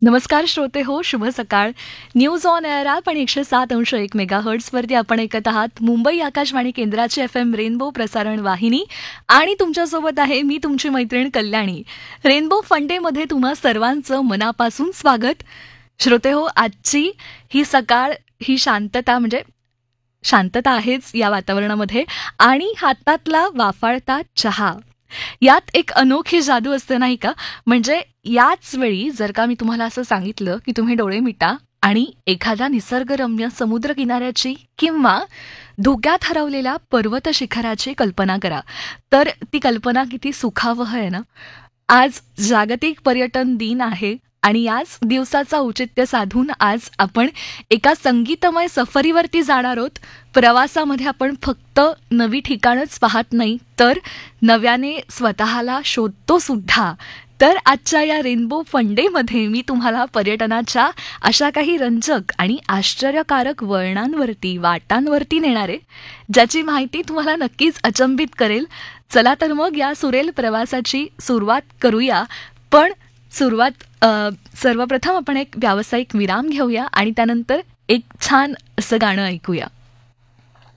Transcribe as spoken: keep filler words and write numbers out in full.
नमस्कार श्रोते हो, शुभ सकाळ. न्यूज ऑन एअर ॲप आणि एकशे सात अंश एक मेगा हर्ट्सवरती आपण ऐकत आहात मुंबई आकाशवाणी केंद्राची एफ एम रेनबो प्रसारण वाहिनी आणि तुमच्यासोबत आहे मी तुमची मैत्रीण कल्याणी. रेनबो फंडेमध्ये तुम्हा सर्वांचं मनापासून स्वागत. श्रोते हो, आजची ही सकाळ ही शांतता म्हणजे शांतता आहेच या वातावरणामध्ये आणि हातातला वाफाळता चहा यात एक अनोखी जादू असते नाही का. म्हणजे याच वेळी जर का मी तुम्हाला असं सांगितलं की तुम्ही डोळे मिटा आणि एखाद्या निसर्गरम्य समुद्र किनाऱ्याची किंवा धोक्यात हरवलेल्या पर्वत शिखराची कल्पना करा, तर ती कल्पना किती सुखावह आहे ना. आज जागतिक पर्यटन दिन आहे आणि याच दिवसाचा औचित्य साधून आज आपण एका संगीतमय सफरीवरती जाणार आहोत. प्रवासामध्ये आपण फक्त नवी ठिकाणच पाहत नाही, तर नव्याने स्वतःला शोधतो सुद्धा. तर आजच्या या रेनबो फंडेमध्ये मी तुम्हाला पर्यटनाच्या अशा काही रंजक आणि आश्चर्यकारक वळणांवरती वाटांवरती नेणार आहे, ज्याची माहिती तुम्हाला नक्कीच अचंबित करेल. चला तर मग या सुरेल प्रवासाची सुरुवात करूया. पण सुरुवात अ, सर्वप्रथम आपण एक व्यावसायिक विराम घेऊया आणि त्यानंतर एक छान असं गाणं ऐकूया.